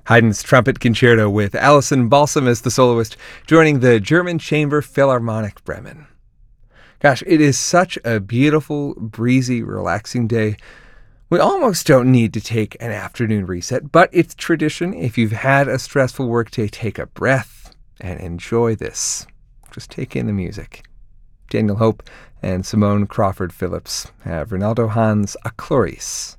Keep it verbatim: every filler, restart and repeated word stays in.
Haydn's Trumpet Concerto with Alison Balsam as the soloist, joining the German Chamber Philharmonic Bremen. Gosh, it is such a beautiful, breezy, relaxing day. We almost don't need to take an afternoon reset, but it's tradition. If you've had a stressful workday, take a breath and enjoy this. Just take in the music. Daniel Hope and Simone Crawford Phillips have Rinaldo Hahn's A Chloris.